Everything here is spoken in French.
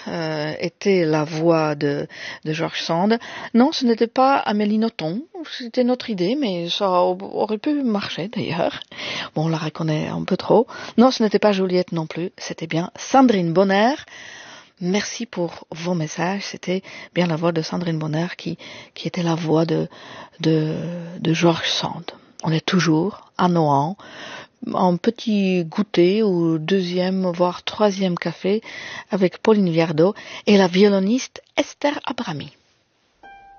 était la voix de George Sand. Non, ce n'était pas Amélie Nothomb, c'était notre idée, mais ça aurait pu marcher d'ailleurs. Bon, on la reconnaît un peu trop. Non, ce n'était pas Juliette non plus, c'était bien Sandrine Bonner. Merci pour vos messages, c'était bien la voix de Sandrine Bonner qui était la voix de George Sand. On est toujours à Nohant, en petit goûter ou deuxième voire troisième café avec Pauline Viardot et la violoniste Esther Abrami.